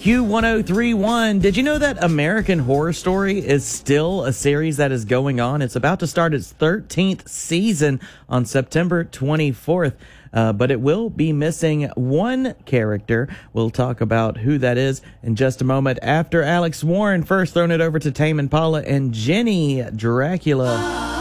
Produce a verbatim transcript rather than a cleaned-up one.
Q one oh three point one. Did you know that American Horror Story is still a series that is going on? It's about to start its thirteenth season on September twenty-fourth. Uh, but it will be missing one character. We'll talk about who that is in just a moment after Alex Warren. First, throwing it over to Tame Impala and Jenny Dracula.